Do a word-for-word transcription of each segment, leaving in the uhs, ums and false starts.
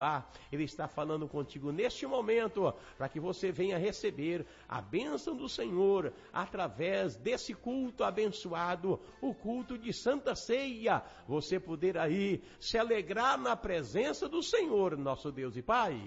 Ah, Ele está falando contigo neste momento, para que você venha receber a bênção do Senhor, através desse culto abençoado, o culto de Santa Ceia, você poder aí se alegrar na presença do Senhor, nosso Deus e Pai.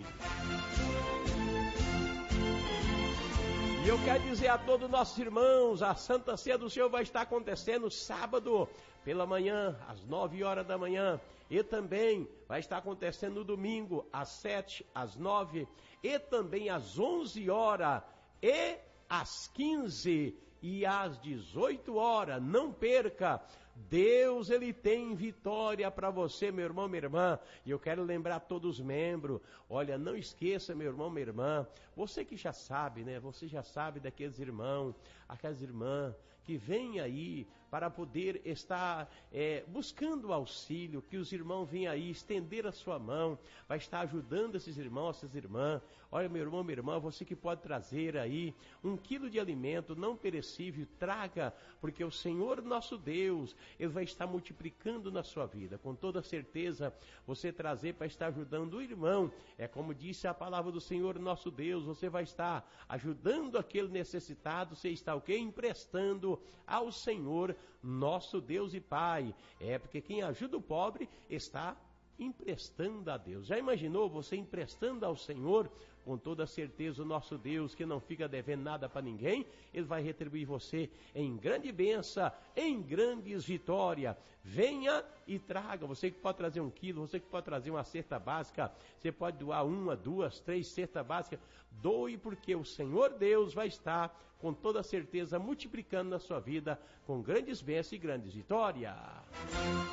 E eu quero dizer a todos nossos irmãos, a Santa Ceia do Senhor vai estar acontecendo sábado pela manhã, às nove horas da manhã, e também vai estar acontecendo no domingo, às sete, às nove, e também às onze horas, e às quinze e às dezoito horas. Não perca! Deus, Ele tem vitória para você, meu irmão, minha irmã. E eu quero lembrar a todos os membros, olha, não esqueça, meu irmão, minha irmã, você que já sabe, né? Você já sabe daqueles irmãos, aquelas irmãs que vêm aí para poder estar é, buscando auxílio, que os irmãos venham aí estender a sua mão, vai estar ajudando esses irmãos, essas irmãs. Olha, meu irmão, minha irmã, você que pode trazer aí um quilo de alimento não perecível, traga, porque o Senhor nosso Deus, Ele vai estar multiplicando na sua vida. Com toda certeza, você trazer para estar ajudando o irmão, é como disse a palavra do Senhor nosso Deus, você vai estar ajudando aquele necessitado, você está o quê? Emprestando ao Senhor nosso Deus e Pai. É porque quem ajuda o pobre está emprestando a Deus. Já imaginou você emprestando ao Senhor? Com toda certeza o nosso Deus, que não fica devendo nada para ninguém, Ele vai retribuir você em grande bênção, em grandes vitórias. Venha e traga, você que pode trazer um quilo, você que pode trazer uma cesta básica, você pode doar uma, duas, três cestas básicas, doe, porque o Senhor Deus vai estar com toda certeza multiplicando na sua vida com grandes bênçãos e grandes vitórias.